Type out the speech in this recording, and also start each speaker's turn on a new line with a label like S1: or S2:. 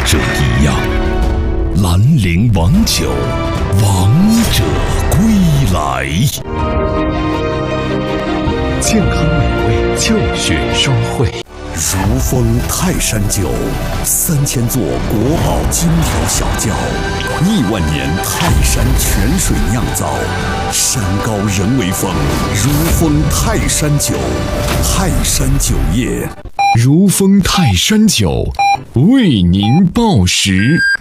S1: 者一样。兰陵王酒，王者归来。健康美味就选双汇。如风泰山酒，3000座国宝精调小窖，1万年泰山泉水酿造，山高人为峰。如风泰山酒，泰山酒业。如风泰山酒为您报时。